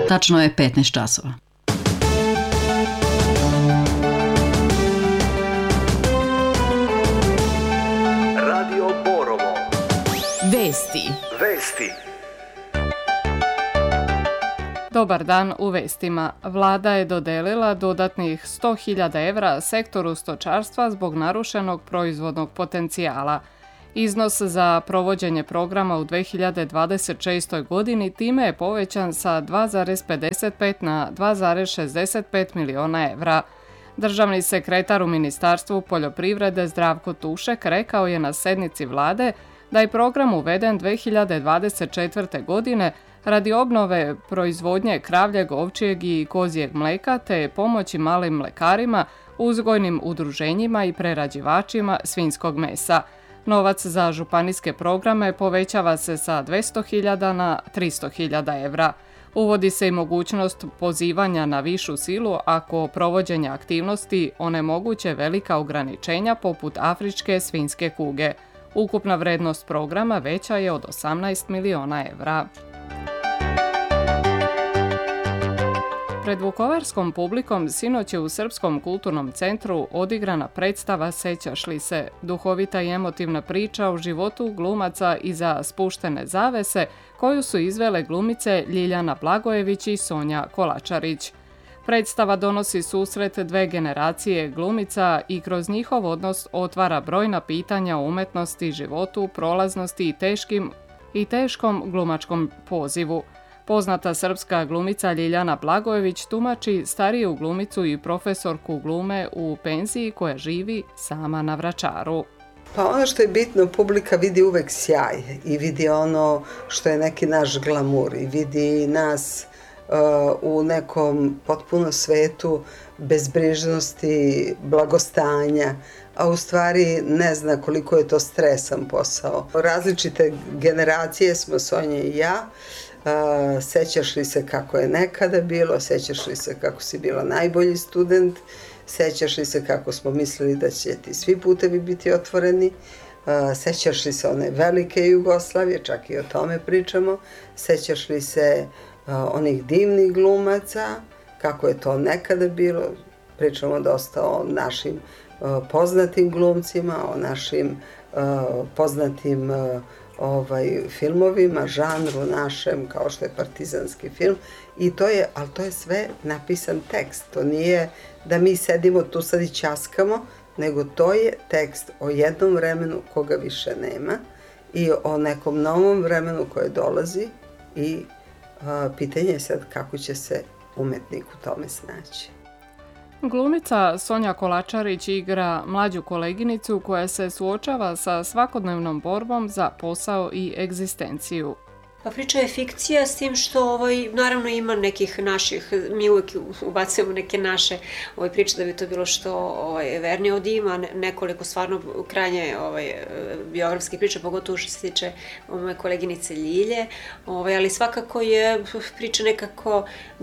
Tačno je 15 časova. Radio Borovo. Vesti. Dobar dan u vestima. Vlada je dodelila dodatnih 100.000 evra sektoru stočarstva zbog narušenog proizvodnog potencijala. Iznos za provođenje programa u 2026. godini time je povećan sa 2,55 na 2,65 miliona evra. Državni sekretar u Ministarstvu poljoprivrede Zdravko Tušek rekao je na sednici vlade da je program uveden 2024. godine radi obnove proizvodnje kravljeg, ovčjeg i kozjeg mleka te pomoći malim mlekarima, uzgojnim udruženjima i prerađivačima svinjskog mesa. Novac za županijske programe povećava se sa 200.000 na 300.000 evra. Uvodi se i mogućnost pozivanja na višu silu ako provođenje aktivnosti onemoguće velika ograničenja poput afričke svinjske kuge. Ukupna vrednost programa veća je od 18 miliona evra. Pred vukovarskom publikom sinoć je u Srpskom kulturnom centru odigrana predstava Sećaš li se, duhovita i emotivna priča o životu glumaca iza spuštene zavese koju su izvele glumice Ljiljana Blagojević i Sonja Kolačarić. Predstava donosi susret dve generacije glumica i kroz njihov odnos otvara brojna pitanja o umetnosti, životu, prolaznosti i teškom glumačkom pozivu. Poznata srpska glumica Ljiljana Blagojević tumači stariju glumicu i profesorku glume u penziji koja živi sama na Vračaru. Pa ono što je bitno, publika vidi uvek sjaj i vidi ono što je neki naš glamur i vidi nas u nekom potpuno svetu bezbrižnosti, blagostanja, a u stvari ne zna koliko je to stresan posao. Različite generacije smo, Sonja i ja. Sećaš li se kako je nekada bilo, sećaš li se kako si bila najbolji student, sećaš li se kako smo mislili da će ti svi putevi biti otvoreni, sećaš li se one velike Jugoslavije, čak i o tome pričamo, sećaš li se onih divnih glumaca, kako je to nekada bilo, pričamo dosta o našim poznatim glumcima, o našim poznatim filmovima, žanru našem, kao što je partizanski film, ali to je sve napisan tekst. To nije da mi sedimo tu sad i ćaskamo, nego to je tekst o jednom vremenu koga više nema i o nekom novom vremenu koje dolazi i pitanje je sad kako će se umetnik u tome snaći. Glumica Sonja Kolačarić igra mlađu koleginicu koja se suočava sa svakodnevnom borbom za posao i egzistenciju. Pa priča je fikcija s tim što naravno ima nekih naših, mi uvijek ubacujemo neke naše priče da bi to bilo što vernije od ima, nekoliko stvarno krajnje biografske priče, pogotovo što se tiče moje koleginice Ljilje, ali svakako je priča nekako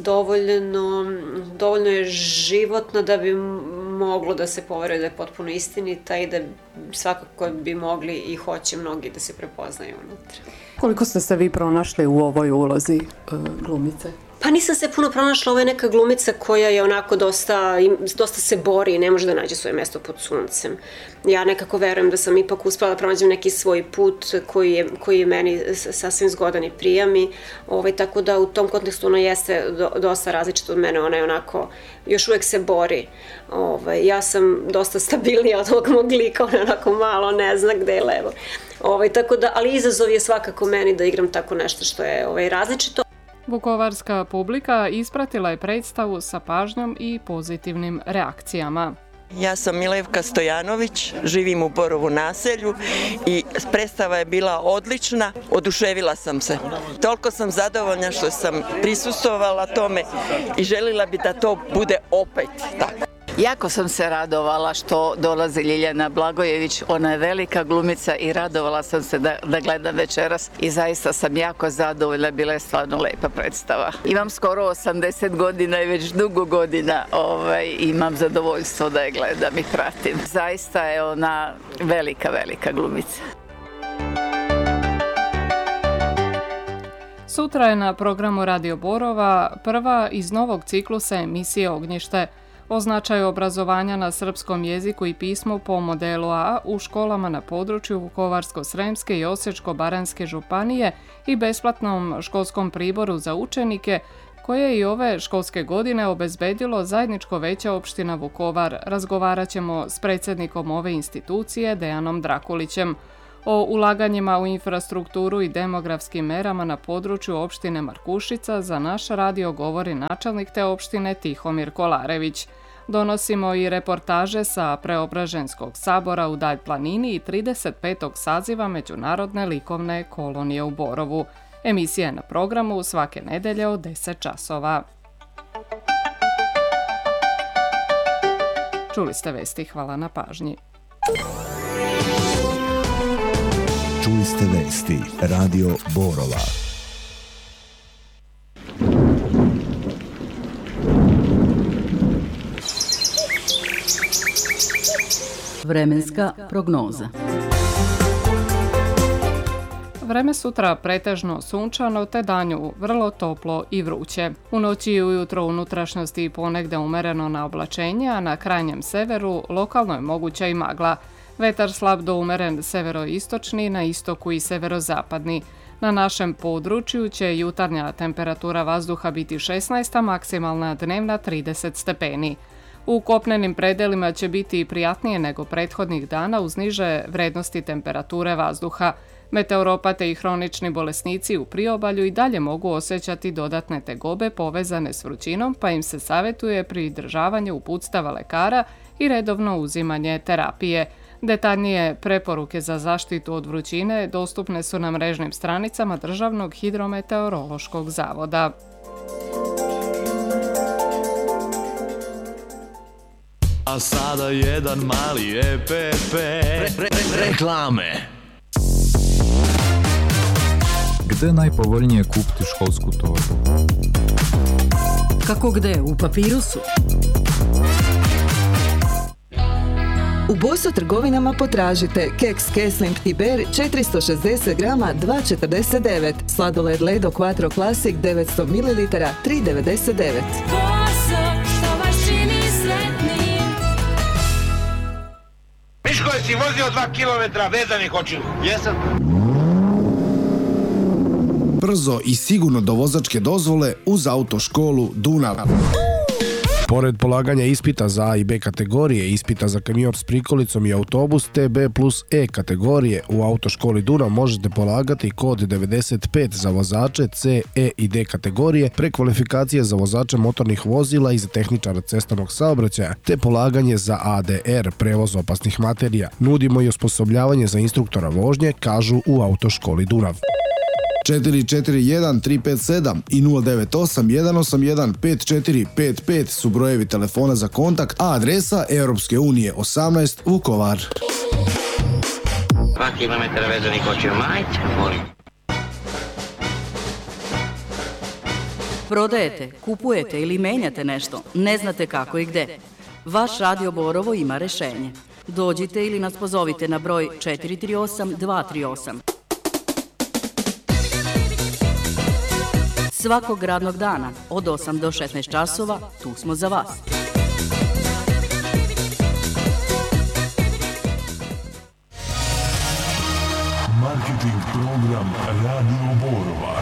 dovoljno je životna da bi moglo da se poveruje da je potpuno istinita i da svakako bi mogli i hoće mnogi da se prepoznaju unutra. Koliko ste se vi pronašli u ovoj ulozi glumice? Pa nisam se puno pronašla, ovo je neka glumica koja je onako dosta se bori i ne može da nađe svoje mesto pod suncem. Ja nekako verujem da sam ipak uspela da pronađem neki svoj put koji je meni sasvim zgodan i prijami, tako da u tom kontekstu ona jeste dosta različita od mene, ona je onako, još uvek se bori. Ja sam dosta stabilnija od ovog mog lika, ona onako malo ne zna gde je levo. Tako da, ali izazov je svakako meni da igram tako nešto što je različito. Vukovarska publika ispratila je predstavu sa pažnjom i pozitivnim reakcijama. Ja sam Milevka Stojanović, živim u Borovu naselju i predstava je bila odlična, oduševila sam se. Toliko sam zadovoljna što sam prisustvovala tome i željela bi da to bude opet tako. Jako sam se radovala što dolazi Ljiljana Blagojević, ona je velika glumica i radovala sam se da gledam večeras i zaista sam jako zadovoljna, bila je stvarno lepa predstava. Imam skoro 80 godina i već dugo godina imam zadovoljstvo da je gledam i pratim. Zaista je ona velika glumica. Sutra je na programu Radio Borova prva iz novog ciklusa emisije Ognjište o značaju obrazovanja na srpskom jeziku i pismu po modelu A u školama na području Vukovarsko-sremske i Osječko-baranjske županije i besplatnom školskom priboru za učenike koje je i ove školske godine obezbedilo zajedničko veće opština Vukovar. Razgovarat ćemo s predsjednikom ove institucije Dejanom Drakulićem. O ulaganjima u infrastrukturu i demografskim merama na području opštine Markušica za naš radio govori načelnik te opštine Tihomir Kolarević. Donosimo i reportaže sa Preobraženskog sabora u Dalj planini i 35. saziva Međunarodne likovne kolonije u Borovu. Emisija je na programu svake nedelje od 10 časova. Čuli ste vesti, hvala na pažnji. Čuli ste vesti, Radio Borova. Vremenska prognoza. Vreme sutra pretežno sunčano te danju vrlo toplo i vruće. U noći i ujutro unutrašnjosti ponegde umereno na oblačenje, a na krajnjem severu lokalno je moguća i magla. Vetar slab do umeren severoistočni, na istoku i severozapadni. Na našem području će jutarnja temperatura vazduha biti 16, a maksimalna dnevna 30 stepeni. U kopnenim predelima će biti prijatnije nego prethodnih dana uz niže vrednosti temperature vazduha. Meteoropate i hronični bolesnici u priobalju i dalje mogu osjećati dodatne tegobe povezane s vrućinom, pa im se savjetuje pridržavanje uputstava lekara i redovno uzimanje terapije. Detaljnije preporuke za zaštitu od vrućine dostupne su na mrežnim stranicama Državnog hidrometeorološkog zavoda. A sada jedan mali EPP. Reklame. Gde najpovoljnije kupiti školsku torbu? Kako gde? U Papirusu? U Boso trgovinama potražite keks Kesling Tiber 460 grama 2,49, sladoled Ledo Quattro Classic 900 ml 3,99. Boso, što vas čini sretnim. Miško, jesi vozio 2 kilometra vezanih očiju? Jesam. Brzo i sigurno do vozačke dozvole uz autoškolu Dunav. Pored polaganja ispita za A i B kategorije, ispita za kamion s prikolicom i autobus TB plus E kategorije u autoškoli Dunav možete polagati kod 95 za vozače C, E i D kategorije, prekvalifikacije za vozače motornih vozila i za tehničara cestovnog saobraćaja, te polaganje za ADR, prevoz opasnih materija. Nudimo i osposobljavanje za instruktora vožnje, kažu u autoškoli Dunav. 441 357 i 098 181 5455 su brojevi telefona za kontakt, a adresa Europske unije 18 Vukovar. 2 km vezanih očiju, majte, molim. Prodajete, kupujete ili menjate nešto, ne znate kako i gde. Vaš Radio Borovo ima rešenje. Dođite ili nas pozovite na broj 438 238. Svakog radnog dana od 8 do 16 časova tu smo za vas. Marketing program Radio Borova.